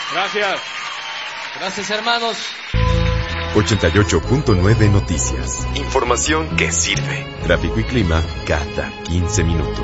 Gracias. Gracias, hermanos. 88.9 Noticias. Información que sirve. Tráfico y clima cada 15 minutos.